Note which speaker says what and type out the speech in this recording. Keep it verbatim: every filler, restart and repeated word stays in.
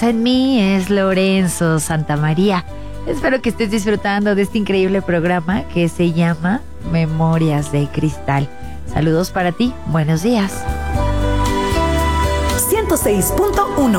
Speaker 1: En mí es Lorenzo Santamaría. Espero que estés disfrutando de este increíble programa que se llama Memorias de Cristal. Saludos para ti, buenos días.
Speaker 2: ciento seis punto uno